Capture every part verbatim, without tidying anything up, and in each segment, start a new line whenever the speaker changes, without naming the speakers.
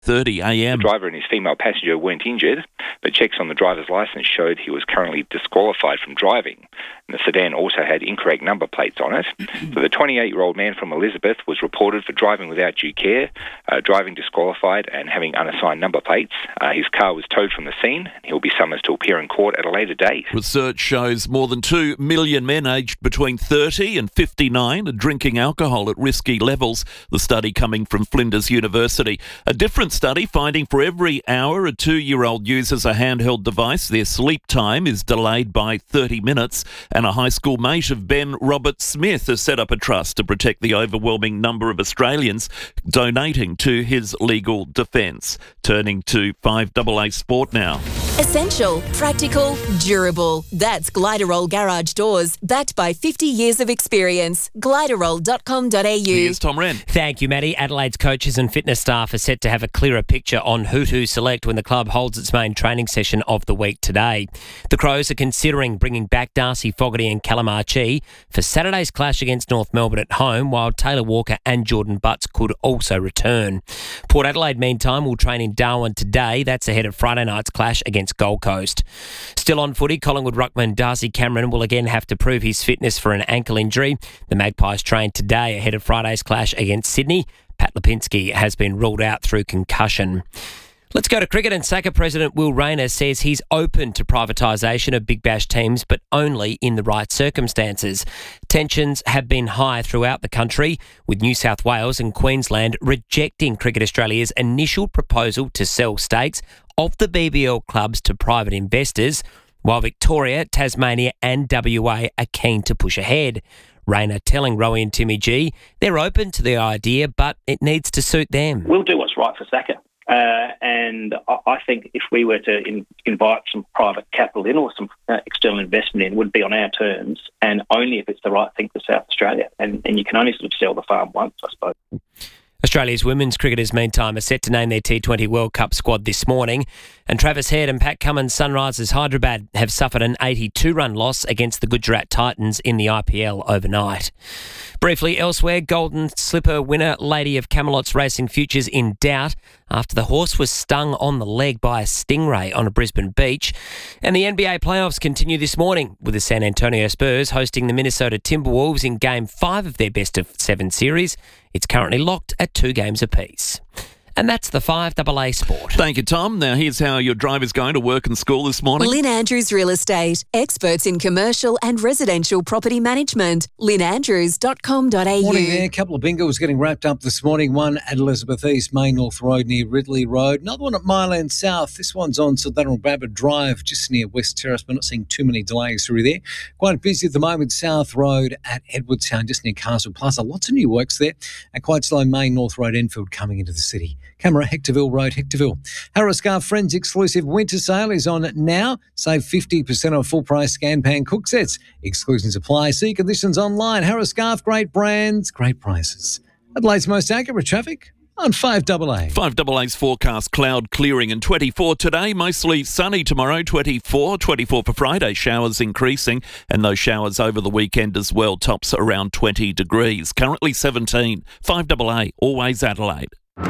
thirty a m.
The driver and his female passenger weren't injured, but checks on the driver's licence showed he was currently disqualified from driving. And the sedan also had incorrect number plates on it. So the twenty-eight-year-old man from Elizabeth was reported for driving without due care, uh, driving disqualified and having unassigned number plates. Uh, his car was towed from the scene. He'll be summoned to appear in court at a later date.
Research shows more than two million men aged between thirty and fifty-nine are drinking alcohol at risky levels. The study coming from Flinders University. A different study finding for every hour a two-year-old uses a handheld device, their sleep time is delayed by thirty minutes. And a high school mate of Ben, Robert Smith, has set up a trust to protect the overwhelming number of Australians donating to his legal defence. Turning to five A A Sport now.
Essential, practical, durable. That's Gliderol Garage Doors, backed by fifty years of experience. Gliderol dot com dot a u.
Here's Tom Wren.
Thank you, Maddie. Adelaide's coaches and fitness staff are set to have a clearer picture on who to select when the club holds its main training session of the week today. The Crows are considering bringing back Darcy Fogarty and Callum Archie for Saturday's clash against North Melbourne at home, while Taylor Walker and Jordan Butts could also return. Port Adelaide, meantime, will train in Darwin today. That's ahead of Friday night's clash against Gold Coast. Still on footy, Collingwood ruckman Darcy Cameron will again have to prove his fitness for an ankle injury. The Magpies train today ahead of Friday's clash against Sydney. Pat Lipinski has been ruled out through concussion. Let's go to cricket, and S A C A President Will Rayner says he's open to privatisation of Big Bash teams, but only in the right circumstances. Tensions have been high throughout the country, with New South Wales and Queensland rejecting Cricket Australia's initial proposal to sell stakes of the B B L clubs to private investors, while Victoria, Tasmania and W A are keen to push ahead. Rayner telling Rowie and Timmy G they're open to the idea, but it needs to suit them.
We'll do what's right for S A C A. Uh, and I think if we were to in, invite some private capital in or some uh, external investment in, would be on our terms and only if it's the right thing for South Australia. And, and you can only sort of sell the farm once, I suppose.
Australia's women's cricketers, meantime, are set to name their T twenty World Cup squad this morning. And Travis Head and Pat Cummins' Sunrisers Hyderabad have suffered an eighty-two run loss against the Gujarat Titans in the I P L overnight. Briefly elsewhere, Golden Slipper winner Lady of Camelot's Racing Futures in doubt after the horse was stung on the leg by a stingray on a Brisbane beach. And the N B A playoffs continue this morning with the San Antonio Spurs hosting the Minnesota Timberwolves in Game five of their best of seven series. It's currently locked at two games apiece. And that's the five A A Sport.
Thank you, Tom. Now, here's how your driver's going to work and school this morning.
Lynn Andrews Real Estate, experts in commercial and residential property management. lynn andrews dot com dot a u.
Morning there. A couple of bingos getting wrapped up this morning. One at Elizabeth East, Main North Road near Ridley Road. Another one at Mile End South. This one's on St Admiral Babbard Drive, just near West Terrace. We're not seeing too many delays through there. Quite busy at the moment. South Road at Edwardstown, just near Castle Plaza. Lots of new works there. And quite slow Main North Road, Enfield, coming into the city. Camera Hectorville Road, Hectorville. Harris Scarf Friends exclusive winter sale is on now. Save fifty percent on full price scan pan cook sets. Exclusions apply. See conditions online. Harris Scarf, great brands, great prices. Adelaide's most accurate traffic on five A A.
five A A's forecast, cloud clearing and twenty-four today, mostly sunny tomorrow, twenty-four, twenty-four for Friday, showers increasing and those showers over the weekend as well, tops around twenty degrees. Currently seventeen, five A A, always Adelaide.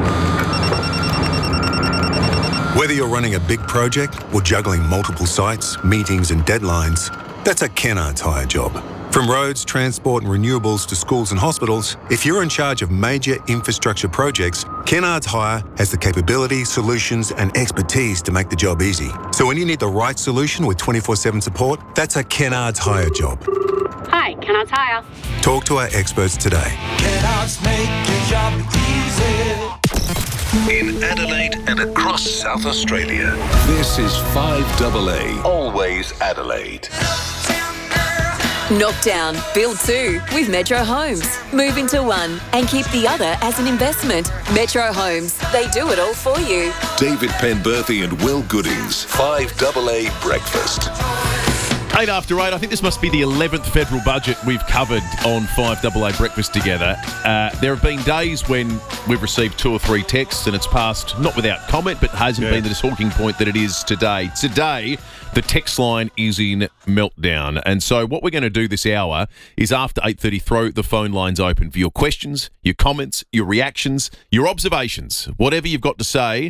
Whether you're running a big project or juggling multiple sites, meetings and deadlines, that's a Kennards Hire job. From roads, transport and renewables to schools and hospitals, if you're in charge of major infrastructure projects, Kennards Hire has the capability, solutions and expertise to make the job easy. So when you need the right solution with twenty-four seven support, that's a Kennards Hire job.
Hi, Kennards Hire.
Talk to our experts today.
Kennards make your job easy.
In Adelaide and across South Australia, this is five A A, always Adelaide.
Knockdown, build two with Metro Homes. Move into one and keep the other as an investment. Metro Homes, they do it all for you.
David Penberthy and Will Goodings, five A A Breakfast.
Eight after eight. I think this must be the eleventh federal budget we've covered on five double A Breakfast together. Uh, there have been days when we've received two or three texts and it's passed not without comment, but hasn't
Yeah.
been the talking point that it is today. Today, the text line is in meltdown. And so what we're going to do this hour is after eight thirty, throw the phone lines open for your questions, your comments, your reactions, your observations, whatever you've got to say